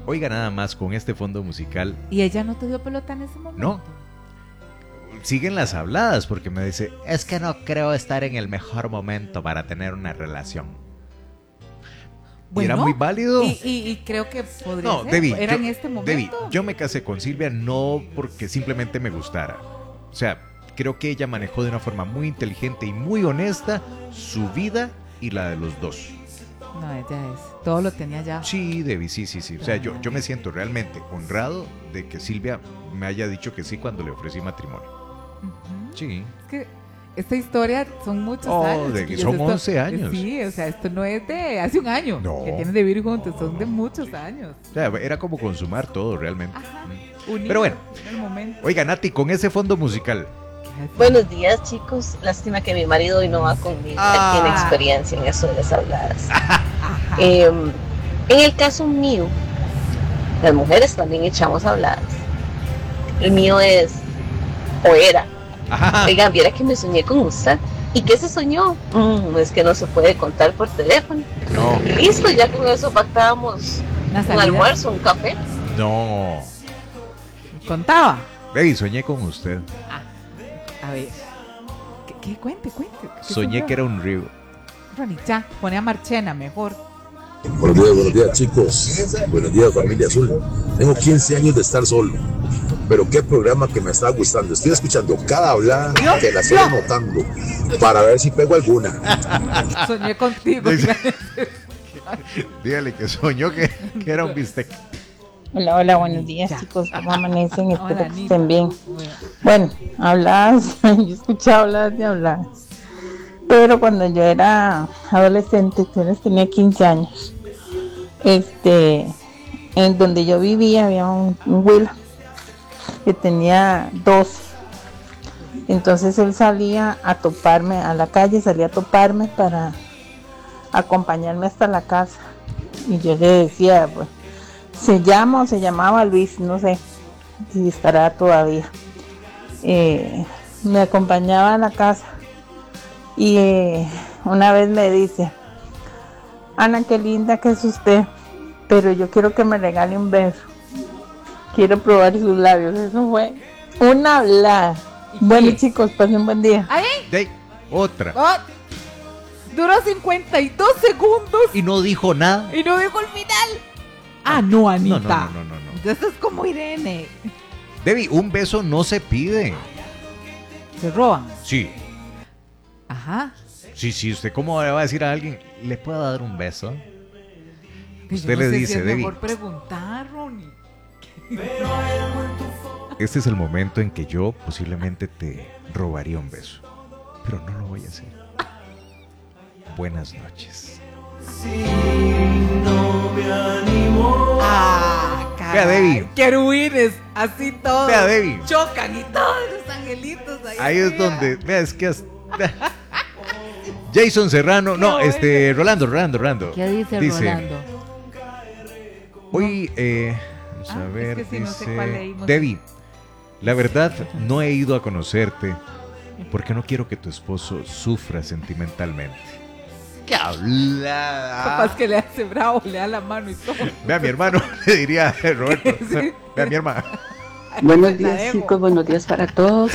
Oiga nada más con este fondo musical. ¿Y ella no te dio pelota en ese momento? No. Siguen las habladas porque me dice, es que no creo estar en el mejor momento para tener una relación. Bueno, y era muy válido. Y creo que podría No, ser. Debbie, Era en este momento. Debbie, yo me casé con Silvia no porque simplemente me gustara. O sea, creo que ella manejó de una forma muy inteligente y muy honesta su vida y la de los dos. No, ella es. Todo lo tenía ya. Sí, Debbie, sí. O sea, yo me siento realmente honrado de que Silvia me haya dicho que sí cuando le ofrecí matrimonio. Uh-huh. Sí. Es que esta historia son muchos años. De que chiquillos. son Esto, 11 años. Sí, o sea, esto no es de hace un año. No. Que tienen de vivir juntos, son de muchos años. O sea, era como consumar todo realmente. Ajá. Pero bueno, en el momento. oiga, Nati, con ese fondo musical. Buenos días, chicos. Lástima que mi marido hoy no va conmigo. Él tiene experiencia en eso de las habladas. En el caso mío, las mujeres también echamos habladas. El mío es, o era, oigan, viera que me soñé con usted. ¿Y qué se soñó? Es que no se puede contar por teléfono. No. Listo, ya con eso pactábamos un almuerzo, un café. No. Contaba. Baby, soñé con usted. A ver. ¿Qué? Cuente. Soñé que era un río. Ronnie, ya, pone a Marchena mejor. Buenos días, chicos. Buenos días, familia azul. Tengo 15 años de estar solo, pero qué programa que me está gustando. Estoy escuchando cada hablada que la estoy anotando para ver si pego alguna. Soñé contigo. Dígale que soñó que era un bistec. Hola, buenos días, chicos. ¿Cómo amanecen? Espero que estén bien. Bueno, habladas, yo he escuchado habladas de habladas. Pero cuando yo era adolescente, tenía 15 años, en donde yo vivía había un Will que tenía 12. Entonces él salía a toparme a la calle, salía a toparme para acompañarme hasta la casa. Y yo le decía, pues, se llamaba Luis, no sé si estará todavía. Me acompañaba a la casa. Y una vez me dice, Ana, qué linda que es usted, pero yo quiero que me regale un beso. Quiero probar sus labios. Eso fue una hablada. Bueno, chicos, pasen un buen día. ¿Ahí? Otra. Duró 52 segundos. Y no dijo nada. Y no dijo el final. No, Anita. No. Eso es como Irene. Debbie, un beso no se pide. ¿Se roban? Sí. Ajá. Sí, ¿usted cómo le va a decir a alguien, ¿le puedo dar un beso? Que usted no le sé dice, si es Debbie. mejor preguntar, Ronnie. Este es el momento en que yo posiblemente te robaría un beso. Pero no lo voy a hacer. Buenas noches. Si no me animo. Vea, Debbie. Querubines, así todos. Vea, Debbie. Chocan y todos los angelitos ahí. Ahí es donde, vea, es que Jason Serrano, no, Rolando. ¿Qué dice Rolando? Hoy, vamos a ver, es que sí, no sé cuál leímos. Debbie, la verdad no he ido a conocerte porque no quiero que tu esposo sufra sentimentalmente. ¡Qué hablada! Capaz que le hace bravo, le da la mano y todo. Ve a mi hermano, le diría a Roberto. Sí. Ve a mi hermana. Buenos días, chicos, buenos días para todos.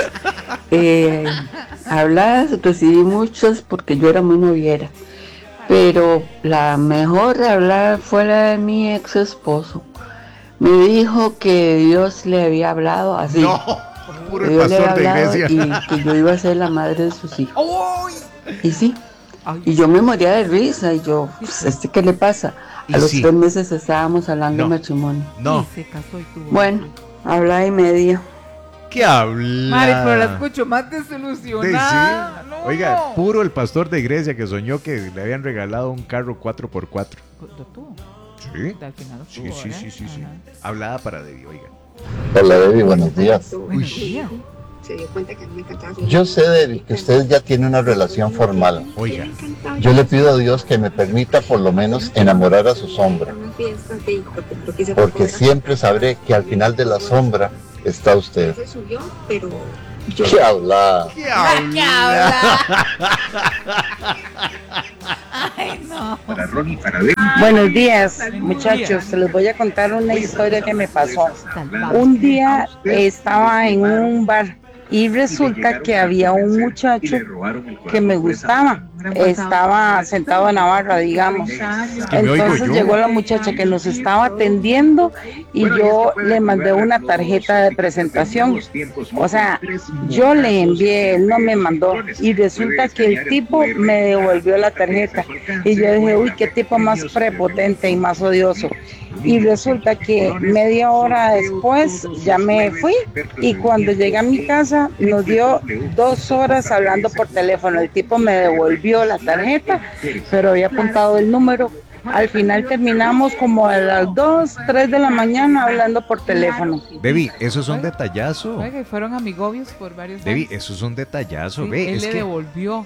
Habladas recibí muchas porque yo era muy noviera, pero la mejor hablada fue la de mi ex esposo. Me dijo que Dios le había hablado así. No, puro el Dios pastor de iglesia. Y que yo iba a ser la madre de sus hijos. Y sí. Y yo me moría de risa y yo, pues, ¿qué le pasa? A los 3 meses estábamos hablando de matrimonio. No. Y se casó y tuvo. Bueno, habla y media. ¿Qué habla? Mari, pero la escucho más desilusionada. Sí. No, Oiga, puro el pastor de iglesia que soñó que le habían regalado un carro 4x4. ¿Lo tuvo? Sí. Al final lo Sí, tuvo, sí. Hablada para Debbie, oiga. Hola, Debbie, buenos días. Buenos días. Se dio cuenta que me encantaba. Yo sé, Debbie, que ustedes ya tienen una relación formal. Oiga. Yo le pido a Dios que me permita por lo menos enamorar a su sombra. Porque siempre sabré que al final de la sombra está usted. ¿Qué habla? ¿Qué habla? Ay, no. Buenos días, muchachos. Les voy a contar una historia que me pasó. Un día estaba en un bar y resulta que había un muchacho que me gustaba. Estaba sentado en la barra, digamos. Entonces llegó la muchacha que nos estaba atendiendo y yo le mandé una tarjeta de presentación. O sea, yo le envié, él no me mandó. Y resulta que el tipo me devolvió la tarjeta. Y yo dije, uy, qué tipo más prepotente y más odioso. Y resulta que media hora después ya me fui y cuando llegué a mi casa nos dio 2 horas hablando por teléfono. El tipo me devolvió la tarjeta, pero había apuntado el número. Al final terminamos como a las 2, 3 de la mañana hablando por teléfono. Debbie, eso es un detallazo. Oiga, y fueron amigobios por varios Debbie, años. eso es un detallazo. Sí, Ve, él es le que devolvió.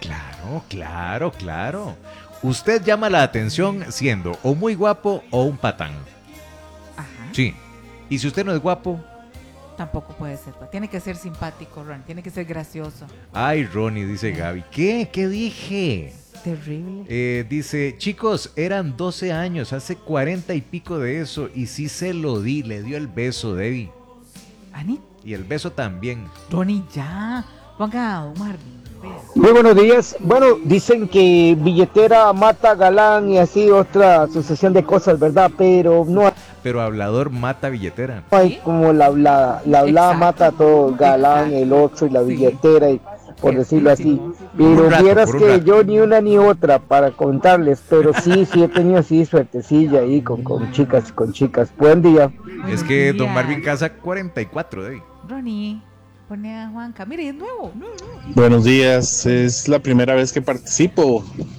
Claro. Usted llama la atención siendo o muy guapo o un patán. Ajá. Sí. Y si usted no es guapo, Tampoco puede ser. Tiene que ser simpático, Ron. Tiene que ser gracioso. ay, Ronnie, dice Gaby. ¿Qué? ¿Qué dije? Terrible. Dice, chicos, eran 12 años, hace 40 y pico de eso, y sí se lo di, le dio el beso, Debbie. Ani, Y el beso también. Ronnie, ya. Ponga a Omar. Muy buenos días. Bueno, dicen que billetera mata galán y así otra sucesión de cosas, ¿verdad? Pero no Pero hablador mata billetera. hay como la hablada. La hablada Exacto. mata a todo, galán, el otro y la billetera, y por decirlo así. Pero un rato, vieras por un que rato. yo ni una ni otra para contarles, pero sí he tenido así suertecilla ahí con chicas. Buen día. Es que Buenos don días. Marvin casa 44, Debbie. Ronnie, pone a Juanca. Mire, es nuevo. Buenos días, es la primera vez que participo.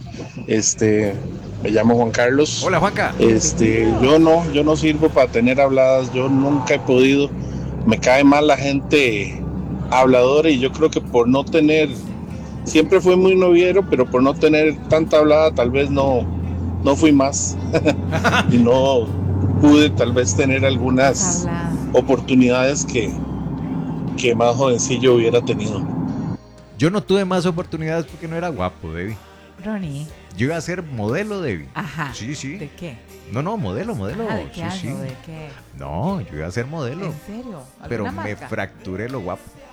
Me llamo Juan Carlos. Hola, Juanca. Yo no sirvo para tener habladas, yo nunca he podido. Me cae mal la gente habladora y yo creo que por no tener, siempre fui muy noviero, pero por no tener tanta hablada tal vez no fui más y no pude tal vez tener algunas oportunidades que más jovencillo hubiera tenido. Yo no tuve más oportunidades porque no era guapo, Debbie. Ronnie. Yo iba a ser modelo, Debbie. Ajá. Sí. ¿De qué? No, modelo. Ah, ¿de qué Sí. año? ¿De qué? No, yo iba a ser modelo. ¿En serio? Pero ¿Alguna me marca? fracturé lo guapo.